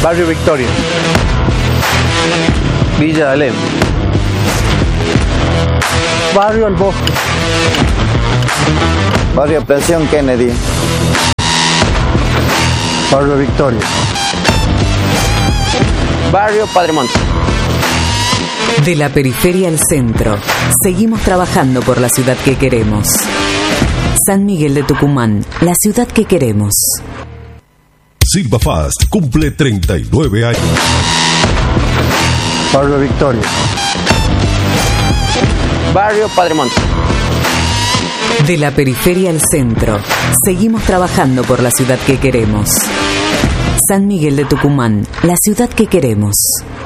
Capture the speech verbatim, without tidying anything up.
Barrio Victoria. Villa Alem. Barrio El Bosque. Barrio Presión Kennedy. Barrio Victoria. Barrio Padremonte. De la periferia al centro, seguimos trabajando por la ciudad que queremos. San Miguel de Tucumán, la ciudad que queremos. Silvafast cumple treinta y nueve años. Barrio Victoria. Barrio Padremonte. De la periferia al centro, seguimos trabajando por la ciudad que queremos. San Miguel de Tucumán, la ciudad que queremos.